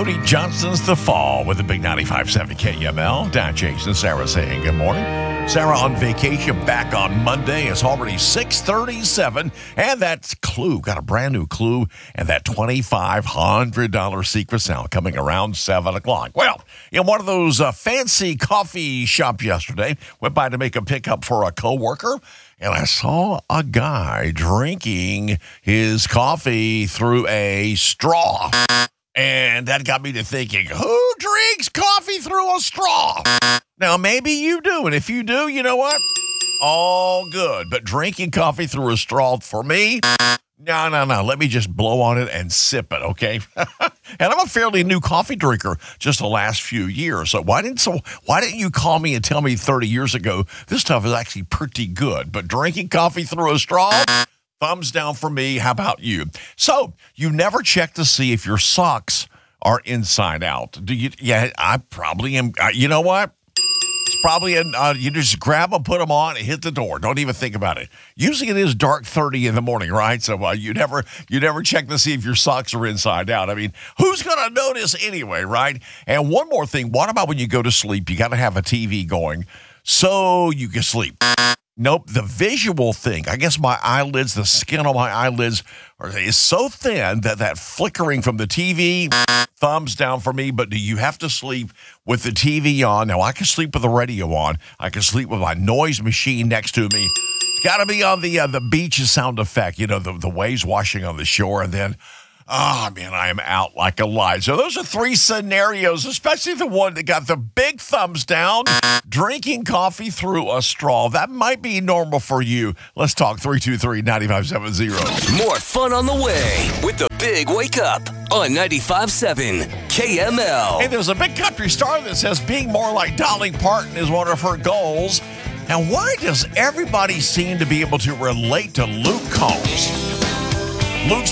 Cody Johnson's The Fall with the big 95.7 KML. Down Jason, Sarah saying good morning. Sarah on vacation, back on Monday. It's already 6:37, and that's Clue. Got a brand new Clue and that $2,500 secret sound coming around 7 o'clock. Well, in one of those fancy coffee shops yesterday, went by to make a pickup for a coworker, and I saw a guy drinking his coffee through a straw. And that got me to thinking, who drinks coffee through a straw? Now, maybe you do. And if you do, you know what? All good. But drinking coffee through a straw, for me, no. Let me just blow on it and sip it, okay? And I'm a fairly new coffee drinker just the last few years. So why didn't you call me and tell me 30 years ago this stuff is actually pretty good? But drinking coffee through a straw? Thumbs down for me. How about you? So you never check to see if your socks are inside out. Do you? Yeah, I probably am. You know what? It's probably you just grab them, put them on, and hit the door. Don't even think about it. Usually it is dark 30 in the morning, right? So you never check to see if your socks are inside out. I mean, who's gonna notice anyway, right? And one more thing. What about when you go to sleep? You got to have a TV going so you can sleep. Nope, the visual thing. I guess my eyelids, the skin on my eyelids is so thin that flickering from the TV, thumbs down for me. But do you have to sleep with the TV on? Now, I can sleep with the radio on. I can sleep with my noise machine next to me. It's got to be on the beach sound effect, you know, the waves washing on the shore. And then, oh, man, I am out like a light. So those are three scenarios, especially the one that got the big thumbs down, drinking coffee through a straw. That might be normal for you. Let's talk 323-9570. More fun on the way with the Big Wake Up on 95.7 KML. Hey, there's a big country star that says being more like Dolly Parton is one of her goals. Now, why does everybody seem to be able to relate to Luke Combs? Luke's